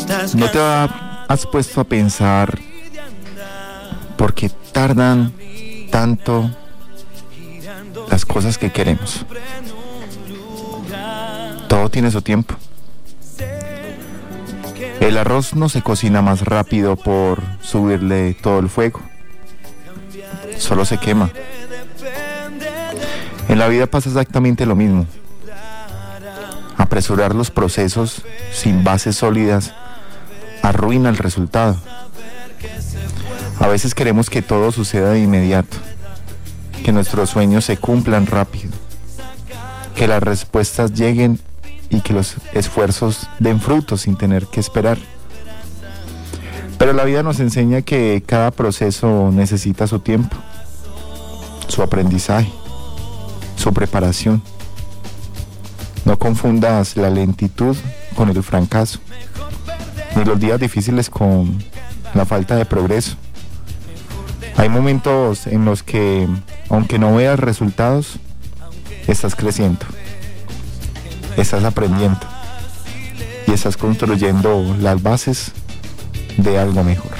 ¿No te has puesto a pensar por qué tardan tanto las cosas que queremos? Todo tiene su tiempo. El arroz no se cocina más rápido por subirle todo el fuego. Solo se quema. En la vida pasa exactamente lo mismo. Apresurar los procesos sin bases sólidas arruina el resultado. A veces queremos que todo suceda de inmediato, que nuestros sueños se cumplan rápido, que las respuestas lleguen y que los esfuerzos den frutos sin tener que esperar. Pero la vida nos enseña que cada proceso necesita su tiempo, su aprendizaje, su preparación. No confundas la lentitud con el fracaso, ni los días difíciles con la falta de progreso. Hay momentos en los que, aunque no veas resultados, estás creciendo, estás aprendiendo y estás construyendo las bases de algo mejor.